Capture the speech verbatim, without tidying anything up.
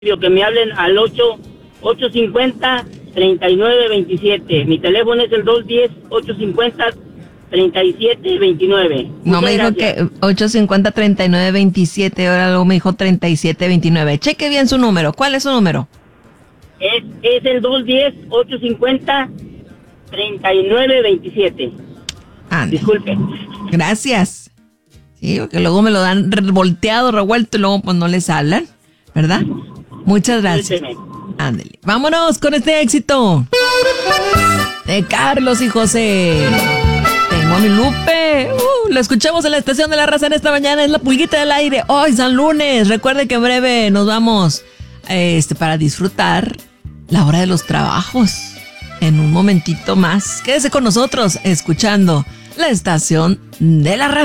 que me hablen al ocho ocho cincuenta treinta y nueve veintisiete. Mi teléfono es el dos diez ocho cincuenta treinta y siete veintinueve. No, me dijo gracias. que ocho cincuenta treinta y nueve veintisiete, ahora luego me dijo treinta y siete veintinueve. Cheque bien su número. ¿Cuál es su número? Es, es el dos diez ocho cincuenta treinta y nueve veintisiete. Ande. Disculpe. Gracias. Sí, porque luego me lo dan re- volteado, revuelto y luego pues no les hablan, ¿verdad? Muchas gracias. Discúlpeme. Ándele. Vámonos con este éxito de Carlos y José. Tengo a mi Lupe. Uh, lo escuchamos en la estación de la raza en esta mañana. Es la pulguita del aire. Hoy, San Lunes. Recuerden que en breve nos vamos este, para disfrutar la hora de los trabajos. En un momentito más. Quédese con nosotros escuchando la estación de la raza.